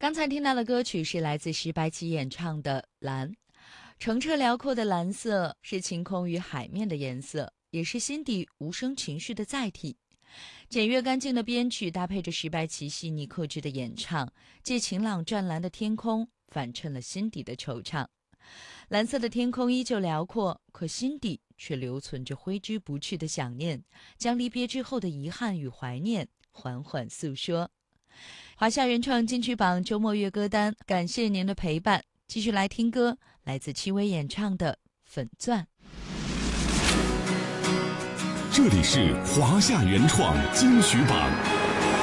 刚才听到的歌曲是来自石白起演唱的《蓝》。澄澈辽阔的蓝色是晴空与海面的颜色，也是心底无声情绪的载体。简约干净的编曲搭配着石白起细腻克制的演唱，借晴朗湛蓝的天空反衬了心底的惆怅。蓝色的天空依旧辽阔，可心底却留存着挥之不去的想念，将离别之后的遗憾与怀念缓缓诉说。华夏原创金曲榜周末乐歌单，感谢您的陪伴。继续来听歌，来自戚薇演唱的《粉钻》。 这里是华夏原创金曲榜。